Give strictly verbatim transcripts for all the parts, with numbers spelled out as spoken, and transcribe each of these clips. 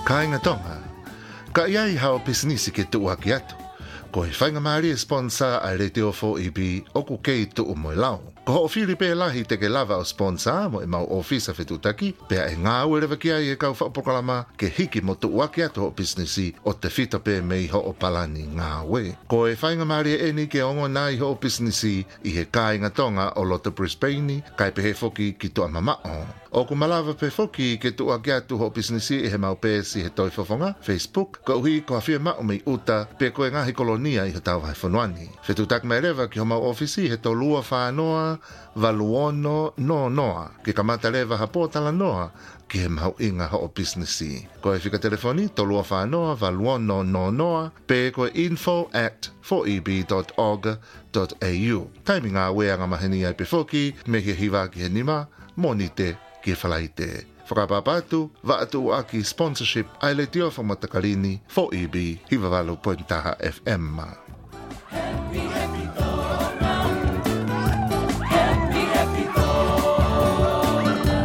Kāinga tonga, ka iai hao pisinisi ke tu aki atu. Ko he whainga maari e sponsor a Re Te O four E B o ku kei tu o moe lau. Ko ho whiri pe lahi te ke lava o sponsor mo e mau ofisa whetutaki, pea e ngā uerewa ki ai e kau whapokalama ke hiki mo tu uaki atu ho pisinisi o te whita pe mei ho o palani ngā we. Ko e whainga maari e eni ke ongo nai ho o pisinisi i he kāinga tonga o Loto Brisbane, kai pe he foki ki tu amamao. O ku malawa pe foki ke tu aki atu ho pisinisi i he mau pēsi he toi fofonga, Facebook, ko uhi ko hawhia mao mei uta pe koe ngahi kolonia i he tau hai whanuani. Whetutak mai rewa ki ho mau ofisi he to lua whanoa, valuono no noa, ke kamata rewa hapotala noa, ki he mau inga ho o pisinisi. Ko e whika telefoni, to lua whanoa, valuono no noa, pe koe info at four e b dot org dot a u. Taimi ngā weanga maheni ai pe foki, me he hiwa ki he nima, moni te ki whalaite. Whakapapatu, vaatu aki sponsorship ai le tio whamatakalini four E B Hivawalu Pointaha F M. Happy, happy Tonga. Happy, happy Tonga.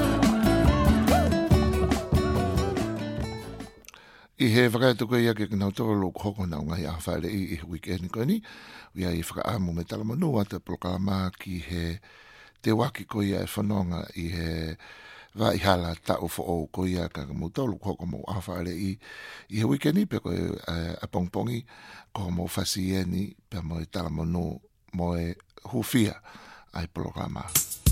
I he whakaitu ia ke kinau toro loko hoko nau ngai a whaere i i weekend koni. Ia i whakaamu me talamanua te proklama ki he te waki ko ia e whanonga i he wa i hala tau fo o ko ia ka mo tolu ko mo a whaere i i he weekend pe ko a pongpongi ko mo fasieni pe mo e talamanu mo e hufia ai programa.